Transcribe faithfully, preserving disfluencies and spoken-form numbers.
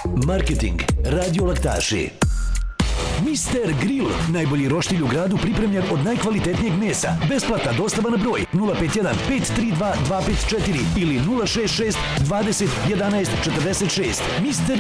Marketing, radio laktaši. mister Grill, najbolji roštilj u gradu pripremljen od najkvalitetnijeg mesa. Besplatna dostava na broj nula pet jedan pet tri dva dva pet četiri ili nula šest šest dvadeset jedanaest četrdeset šest. mister